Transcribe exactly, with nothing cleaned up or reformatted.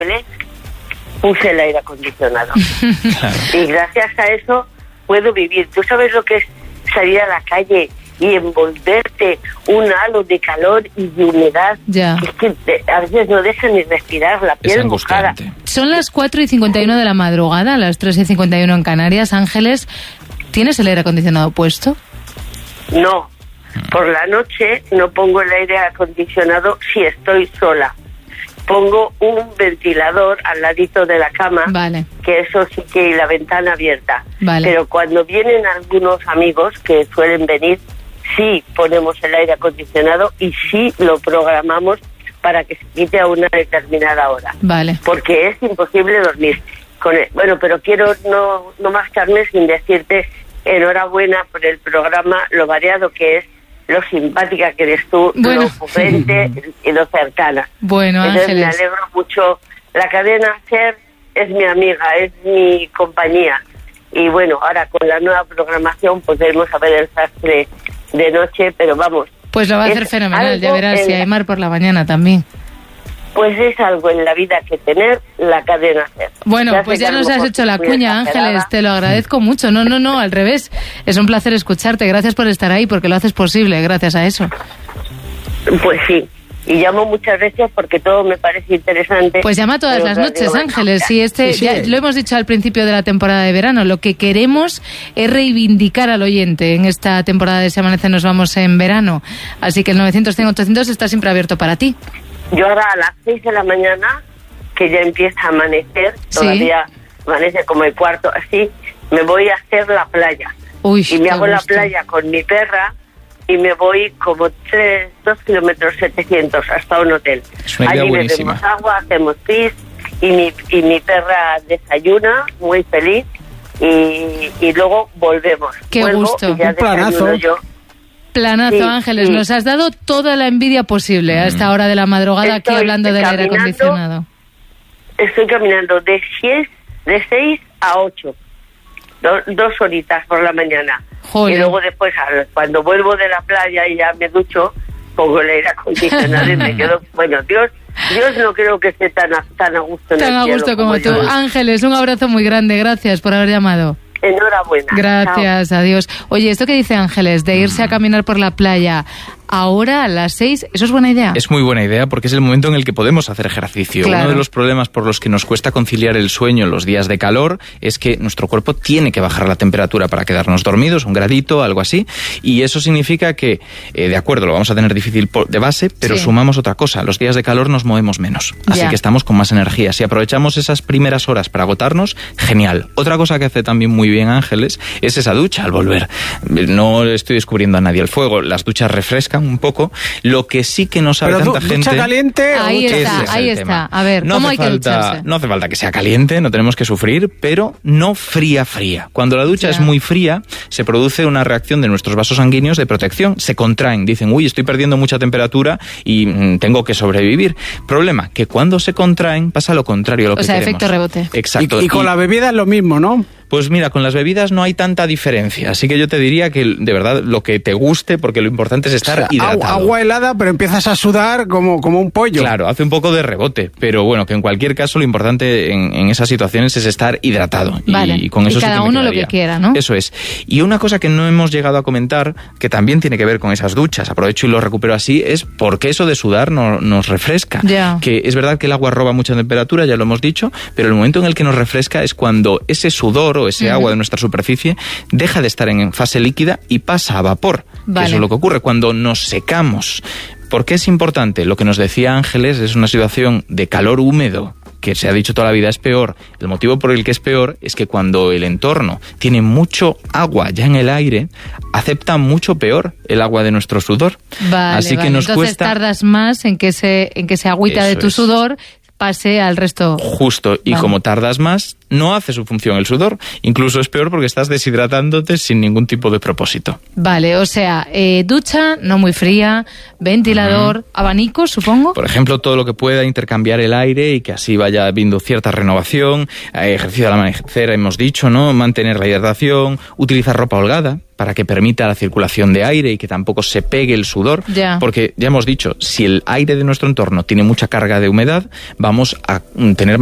muebles, puse el aire acondicionado. Claro. Y gracias a eso puedo vivir. ¿Tú sabes lo que es salir a la calle y envolverte un halo de calor y de humedad? Ya. Es que te, a veces no deja ni respirar, la piel mojada. Son las cuatro y cincuenta y uno de la madrugada, las tres y cincuenta y uno en Canarias. Ángeles, ¿tienes el aire acondicionado puesto? No, por la noche no pongo el aire acondicionado si estoy sola. Pongo un ventilador al ladito de la cama, vale. que eso sí que y la ventana abierta. Vale. Pero cuando vienen algunos amigos que suelen venir, sí ponemos el aire acondicionado y sí lo programamos para que se quite a una determinada hora. Vale. Porque es imposible dormir con él. Bueno, pero quiero no, no marcharme sin decirte enhorabuena por el programa, lo variado que es, lo simpática que eres tú, bueno. lo ocurrente y lo cercana. Bueno, Entonces Ángeles, me alegro mucho. La cadena SER es mi amiga, es mi compañía. Y bueno, ahora con la nueva programación podremos ver el sastre de noche, pero vamos. Pues lo va a hacer fenomenal, ya verás, si hay mar por la mañana también. Pues es algo en la vida que tener la cadena SER. Bueno, ya pues ya nos has hecho la cuña, Ángeles, te lo agradezco mucho. No, no, no, al revés. Es un placer escucharte. Gracias por estar ahí, porque lo haces posible, gracias a eso. Pues sí. Y llamo muchas veces porque todo me parece interesante. Pues llama todas las noches, Ángeles. Sí, este, sí, sí. Ya, lo hemos dicho al principio de la temporada de verano. Lo que queremos es reivindicar al oyente. En esta temporada de Se Amanece nos vamos en verano. Así que el novecientos cien ochocientos está siempre abierto para ti. Yo ahora a las seis de la mañana, que ya empieza a amanecer, todavía sí. amanece como el cuarto, así, me voy a hacer la playa. Uy, y me hago gusto. la playa con mi perra y me voy como tres, dos kilómetros setecientos hasta un hotel. Allí buenísima. bebemos agua, hacemos pis y mi, y mi perra desayuna, muy feliz, y, y luego volvemos. Qué Vuelvo gusto. Y ya un planazo. yo. Planazo, Sí, Ángeles, sí. nos has dado toda la envidia posible a esta hora de la madrugada. Estoy aquí hablando del aire acondicionado. Estoy caminando de seis, de seis a ocho, do, dos horitas por la mañana. Joder. Y luego después, cuando vuelvo de la playa y ya me ducho, pongo el aire acondicionado y me quedo, bueno, Dios, Dios no creo que esté tan a, tan a gusto en Tan el a cielo gusto como, como tú. yo. Ángeles, un abrazo muy grande, gracias por haber llamado. Enhorabuena. Gracias, Chao. adiós. Oye, esto que dice Ángeles, de irse a caminar por la playa ahora a las seis, ¿eso es buena idea? Es muy buena idea porque es el momento en el que podemos hacer ejercicio. Claro. Uno de los problemas por los que nos cuesta conciliar el sueño en los días de calor es que nuestro cuerpo tiene que bajar la temperatura para quedarnos dormidos, un gradito, algo así, y eso significa que, eh, de acuerdo, lo vamos a tener difícil de base, pero Sí. sumamos otra cosa, los días de calor nos movemos menos, así Ya. que estamos con más energía. Si aprovechamos esas primeras horas para agotarnos, genial. Otra cosa que hace también muy bien Ángeles es esa ducha al volver. No estoy descubriendo a nadie el fuego, las duchas refrescan un poco. Lo que sí que no sabe Pero tanta du- gente... ducha caliente o Ahí ducha está, Ese es ahí el está. tema. A ver, no ¿cómo hace hay que falta, ducharse? No hace falta que sea caliente, no tenemos que sufrir, pero no fría, fría. Cuando la ducha Ya. es muy fría, se produce una reacción de nuestros vasos sanguíneos de protección. Se contraen, dicen, uy, estoy perdiendo mucha temperatura y mm, tengo que sobrevivir. Problema, que cuando se contraen pasa lo contrario a lo O que sea, queremos. efecto rebote. Exacto. Y, y con Y- la bebida es lo mismo, ¿no? Pues mira, con las bebidas no hay tanta diferencia. Así que yo te diría que, de verdad, lo que te guste, porque lo importante es estar O sea, hidratado. agua, agua helada, pero empiezas a sudar como, como un pollo. Claro, hace un poco de rebote, pero bueno, que en cualquier caso lo importante en, en esas situaciones es estar hidratado. Y, Vale. con eso Y sí cada que me uno lo quedaría. que quiera, ¿no? Eso es. Y una cosa que no hemos llegado a comentar, que también tiene que ver con esas duchas, aprovecho y lo recupero así, es por qué eso de sudar no, nos refresca. Ya. Que es verdad que el agua roba mucha temperatura, ya lo hemos dicho, pero el momento en el que nos refresca es cuando ese sudor o ese Ujú. agua de nuestra superficie deja de estar en fase líquida y pasa a vapor. Que Vale. eso es lo que ocurre cuando nos secamos. ¿Por qué es importante? Lo que nos decía Ángeles es una situación de calor húmedo, que se ha dicho toda la vida es peor. El motivo por el que es peor es que cuando el entorno tiene mucho agua ya en el aire, acepta mucho peor el agua de nuestro sudor. Vale, Así vale. que nos Entonces cuesta... tardas más en que se, en que se agüita de Eso tu es. sudor pase al resto. Justo, y Vale. como tardas más, no hace su función el sudor. Incluso es peor porque estás deshidratándote sin ningún tipo de propósito. Vale, o sea, eh, ducha no muy fría, ventilador, uh-huh. abanico, supongo. Por ejemplo, todo lo que pueda intercambiar el aire y que así vaya habiendo cierta renovación, eh, ejercicio al amanecer, hemos dicho, ¿no? Mantener la hidratación, utilizar ropa holgada para que permita la circulación de aire y que tampoco se pegue el sudor, ya. porque ya hemos dicho, si el aire de nuestro entorno tiene mucha carga de humedad, vamos a tener